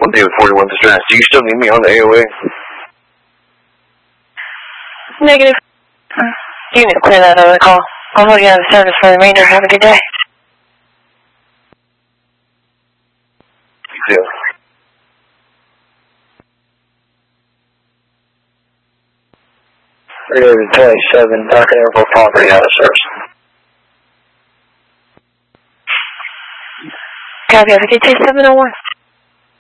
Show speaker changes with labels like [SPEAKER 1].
[SPEAKER 1] I'm David 41 distress. Do you still need me on the AOA?
[SPEAKER 2] Negative. You need to clear that other call. I'll hold you out of service for the remainder. Have a good day.
[SPEAKER 1] You too.
[SPEAKER 3] David 27, Duncan Airport property out of service.
[SPEAKER 2] Copy, have a good day, 701.